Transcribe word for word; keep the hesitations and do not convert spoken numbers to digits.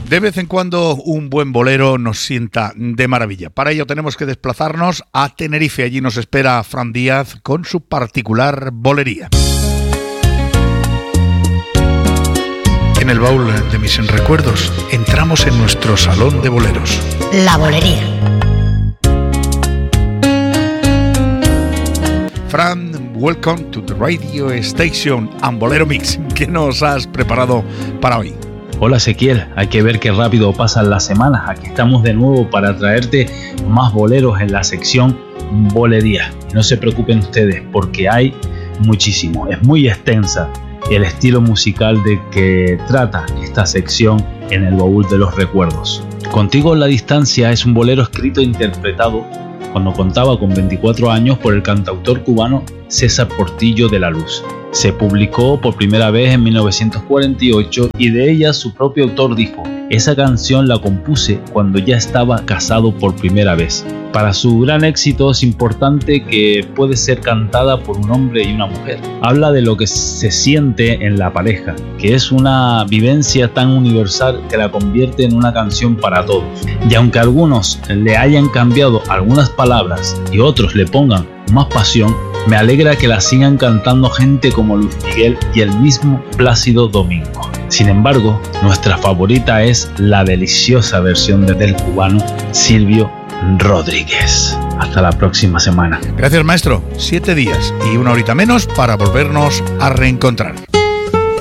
De vez en cuando un buen bolero nos sienta de maravilla. Para ello tenemos que desplazarnos a Tenerife. Allí nos espera Fran Díaz con su particular bolería. En el baúl de mis recuerdos entramos en nuestro salón de boleros. La bolería. Fran, welcome to the radio station and Bolero Mix. ¿Qué nos has preparado para hoy? Hola Ezequiel, hay que ver qué rápido pasan las semanas. Aquí estamos de nuevo para traerte más boleros en la sección Bolería. No se preocupen ustedes porque hay muchísimo, es muy extensa el estilo musical de que trata esta sección en el baúl de los recuerdos. Contigo en la distancia es un bolero escrito e interpretado cuando contaba con veinticuatro años por el cantautor cubano César Portillo de la Luz. Se publicó por primera vez en mil novecientos cuarenta y ocho y de ella su propio autor dijo: esa canción la compuse cuando ya estaba casado por primera vez. Para su gran éxito es importante que puede ser cantada por un hombre y una mujer. Habla de lo que se siente en la pareja, que es una vivencia tan universal que la convierte en una canción para todos. Y aunque algunos le hayan cambiado algunas palabras y otros le pongan más pasión, me alegra que la sigan cantando gente como Luis Miguel y el mismo Plácido Domingo. Sin embargo, nuestra favorita es la deliciosa versión del cubano Silvio Rodríguez. Hasta la próxima semana. Gracias, maestro. Siete días y una horita menos para volvernos a reencontrar.